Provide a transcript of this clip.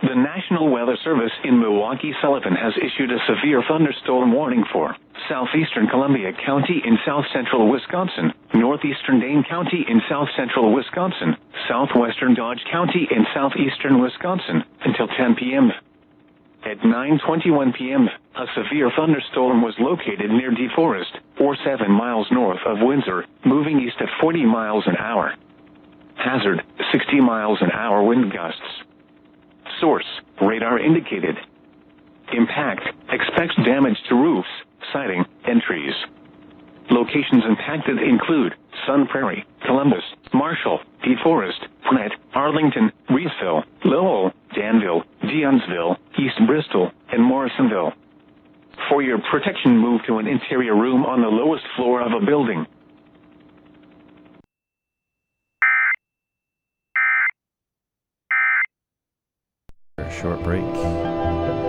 The National Weather Service in Milwaukee-Sullivan has issued a severe thunderstorm warning for southeastern Columbia County in south-central Wisconsin, northeastern Dane County in south-central Wisconsin, southwestern Dodge County in southeastern Wisconsin, until 10 p.m. At 9:21 p.m., a severe thunderstorm was located near DeForest, or 7 miles north of Windsor, moving east at 40 miles an hour. Hazard, 60 miles an hour wind gusts. Source, radar indicated. Impact, expects damage to roofs, siding, and trees. Locations impacted include Sun Prairie, Columbus, Marshall, DeForest, Gwinnett, Arlington, Reesville, Lowell, Danville, Deonsville, East Bristol, and Morrisonville. For your protection, move to an interior room on the lowest floor of a building. Short break.